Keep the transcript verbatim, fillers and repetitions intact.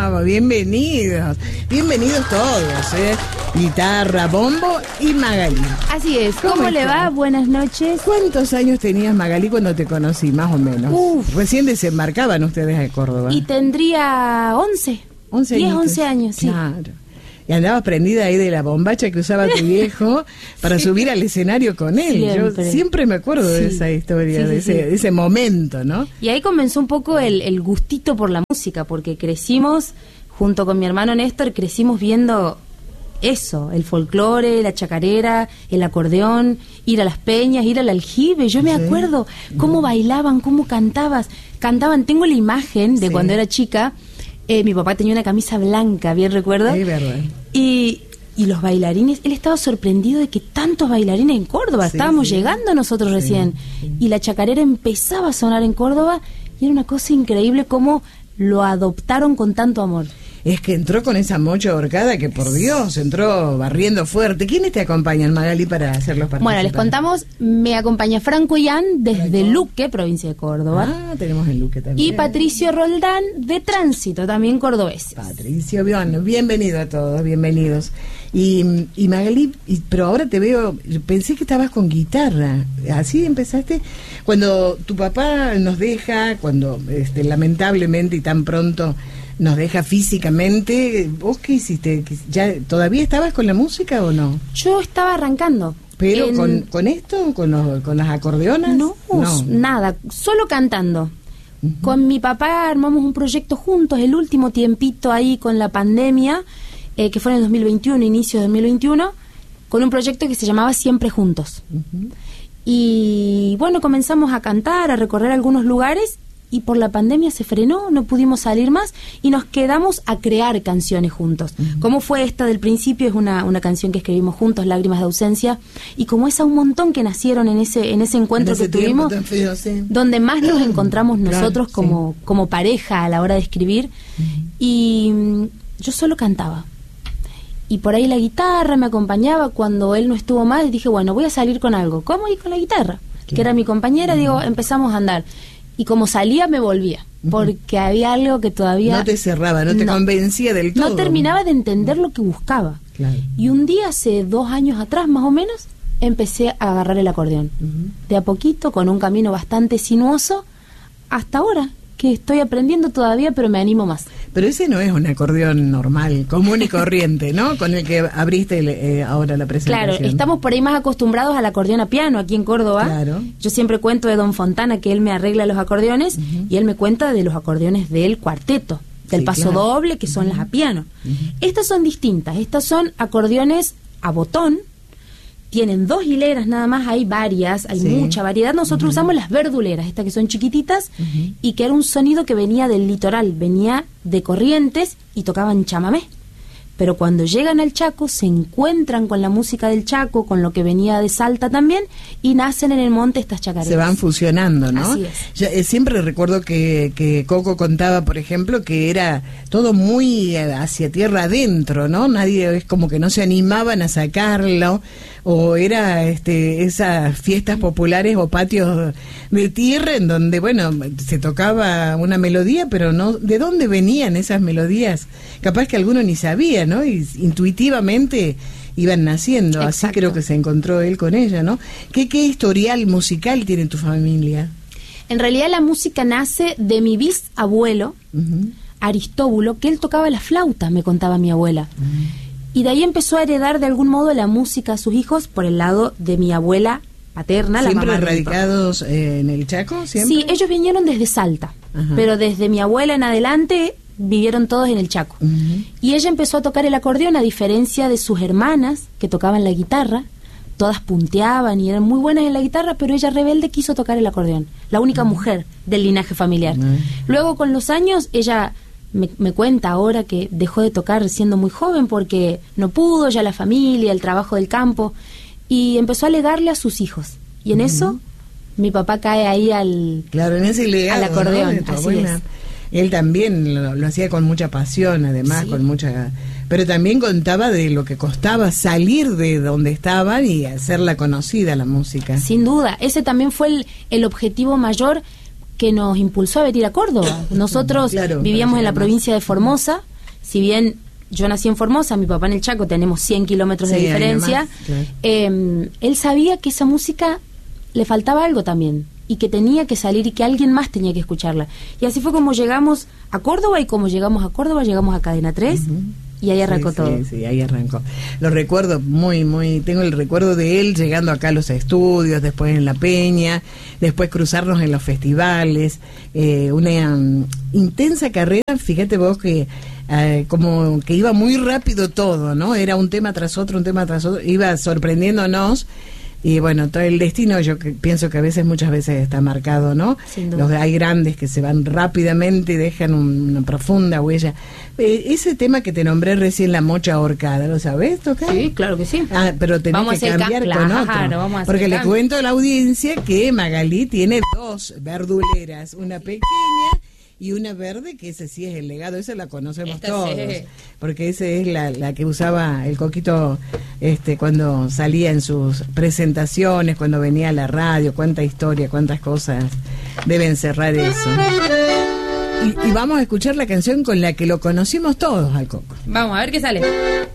vamos, bienvenidos. Bienvenidos todos, ¿eh? Guitarra, bombo y Magalí. Así es. ¿Cómo, ¿Cómo le va? Buenas noches. ¿Cuántos años tenías, Magalí, cuando te conocí, más o menos? Uf. Recién desembarcaban ustedes a Córdoba. Y tendría once. once diez, añitos. once años, sí. Claro. Y andabas prendida ahí de la bombacha que usaba tu viejo para sí. subir al escenario con él. Siempre. Yo siempre me acuerdo sí. de esa historia, sí, sí, de, ese, sí. de ese momento, ¿no? Y ahí comenzó un poco el, el gustito por la música, porque crecimos, junto con mi hermano Néstor, crecimos viendo eso, el folclore, la chacarera, el acordeón, ir a las peñas, ir al aljibe. Yo me sí. acuerdo cómo bailaban, cómo cantabas. Cantaban, tengo la imagen de sí. cuando era chica. Eh, mi papá tenía una camisa blanca, bien recuerdo. Sí, verdad. Y, y los bailarines, él estaba sorprendido de que tantos bailarines en Córdoba, sí, estábamos sí. llegando nosotros sí, recién. Sí. Y la chacarera empezaba a sonar en Córdoba y era una cosa increíble cómo lo adoptaron con tanto amor. Es que entró con esa mocha ahorcada que, por Dios, entró barriendo fuerte. ¿Quiénes te acompañan, Magalí, para hacerlos participar? Bueno, les contamos, me acompaña Franco Ian desde Franco. Luque, provincia de Córdoba. Ah, tenemos en Luque también. Y Patricio Roldán de Tránsito, también cordobés. Patricio, bien, bienvenido a todos, bienvenidos. Y, y Magalí, y, pero ahora te veo, pensé que estabas con guitarra. ¿Así empezaste? Cuando tu papá nos deja, cuando este, lamentablemente y tan pronto nos deja físicamente, ¿vos qué hiciste? ¿Ya todavía estabas con la música o no? Yo estaba arrancando. ¿Pero en... con, con esto? ¿Con, los, con las acordeonas? No, no, nada, solo cantando. Uh-huh. Con mi papá armamos un proyecto juntos, el último tiempito ahí con la pandemia, eh, que fue en el dos mil veintiuno, inicio de dos mil veintiuno, con un proyecto que se llamaba Siempre Juntos. Uh-huh. Y bueno, comenzamos a cantar, a recorrer algunos lugares, y por la pandemia se frenó, no pudimos salir más y nos quedamos a crear canciones juntos. Uh-huh. Como fue esta del principio, es una, una canción que escribimos juntos, Lágrimas de Ausencia, y como esa un montón que nacieron en ese en ese encuentro en ese que tuvimos, feo, sí. donde más nos encontramos nosotros claro, como, sí. como pareja a la hora de escribir, uh-huh. y mm, yo solo cantaba. Y por ahí la guitarra me acompañaba cuando él no estuvo más, y dije, bueno, voy a salir con algo. ¿Cómo? Y con la guitarra, claro. que era mi compañera, uh-huh. digo, empezamos a andar. Y como salía me volvía, porque uh-huh. había algo que todavía... No te cerraba, no te no, convencía del todo. No terminaba de entender lo que buscaba. Claro. Y un día, hace dos años atrás más o menos, empecé a agarrar el acordeón. Uh-huh. De a poquito, con un camino bastante sinuoso, hasta ahora, que estoy aprendiendo todavía, pero me animo más. Pero ese no es un acordeón normal, común y corriente, ¿no? Con el que abriste eh, ahora la presentación. Claro, estamos por ahí más acostumbrados al acordeón a piano aquí en Córdoba. Claro. Yo siempre cuento de Don Fontana, que él me arregla los acordeones, uh-huh. y él me cuenta de los acordeones del cuarteto, del sí, paso claro. doble, que son uh-huh. las a piano. Uh-huh. Estas son distintas, estas son acordeones a botón, tienen dos hileras nada más, hay varias, hay sí. mucha variedad. Nosotros uh-huh. usamos las verduleras, estas que son chiquititas, uh-huh. y que era un sonido que venía del litoral, venía de Corrientes y tocaban chamamé. Pero cuando llegan al Chaco se encuentran con la música del Chaco, con lo que venía de Salta también, y nacen en el monte estas chacareras. Se van fusionando, ¿no? Así es. Yo, eh, siempre recuerdo que, que Coco contaba, por ejemplo, que era todo muy hacia tierra adentro, ¿no? Nadie, es como que no se animaban a sacarlo, o era este esas fiestas populares o patios de tierra en donde, bueno, se tocaba una melodía, pero no, ¿de dónde venían esas melodías? Capaz que alguno ni sabía, ¿no? Y intuitivamente iban naciendo. Exacto. Así creo que se encontró él con ella, ¿no? ¿Qué, qué historial musical tiene tu familia? En realidad la música nace de mi bisabuelo, uh-huh. Aristóbulo, que él tocaba la flauta, me contaba mi abuela. Uh-huh. Y de ahí empezó a heredar de algún modo la música a sus hijos por el lado de mi abuela paterna, la mamá. ¿Siempre radicados eh, en el Chaco? ¿Siempre? Sí, ellos vinieron desde Salta, ajá. pero desde mi abuela en adelante vivieron todos en el Chaco. Uh-huh. Y ella empezó a tocar el acordeón, a diferencia de sus hermanas que tocaban la guitarra. Todas punteaban y eran muy buenas en la guitarra, pero ella rebelde quiso tocar el acordeón, la única uh-huh. mujer del linaje familiar. Uh-huh. Luego, con los años, ella me, me cuenta ahora que dejó de tocar siendo muy joven porque no pudo, ya la familia, el trabajo del campo, y empezó a legarle a sus hijos. Y en uh-huh. eso mi papá cae ahí al, claro, en ese legado, al acordeón. ¿no? Así es. Él también lo, lo hacía con mucha pasión, además, sí. con mucha... Pero también contaba de lo que costaba salir de donde estaban y hacerla conocida, la música. Sin duda, ese también fue el, el objetivo mayor que nos impulsó a venir a Córdoba. Nosotros claro, vivíamos en la provincia de Formosa, si bien yo nací en Formosa, mi papá en el Chaco, tenemos cien kilómetros Sí, de diferencia, más, claro. eh, él sabía que esa música le faltaba algo también, y que tenía que salir y que alguien más tenía que escucharla. Y así fue como llegamos a Córdoba, y como llegamos a Córdoba, llegamos a Cadena tres, uh-huh. y ahí arrancó sí, todo. Sí, sí, ahí arrancó. Lo recuerdo muy, muy, tengo el recuerdo de él llegando acá a los estudios, después en La Peña, después cruzarnos en los festivales, eh, una um, intensa carrera, fíjate vos que eh, como que iba muy rápido todo, ¿no? Era un tema tras otro, un tema tras otro, iba sorprendiéndonos. Y bueno, todo el destino yo que pienso que a veces, muchas veces está marcado, ¿no? Los, hay grandes que se van rápidamente y dejan un, una profunda huella. Eh, ese tema que te nombré recién, La Mocha Ahorcada, ¿lo sabés tocar? Sí, claro que sí. Ah, pero tenés vamos que cambiar ca- con claro, otro. Vamos a porque le cambio. cuento a la audiencia que Magalí tiene dos verduleras, una pequeña y una verde, que ese sí es el legado, esa la conocemos Esta todos, sí. porque esa es la, la que usaba el Coquito este cuando salía en sus presentaciones, cuando venía a la radio, cuánta historia, cuántas cosas deben cerrar eso. Y, y vamos a escuchar la canción con la que lo conocimos todos al Coco. Vamos a ver qué sale.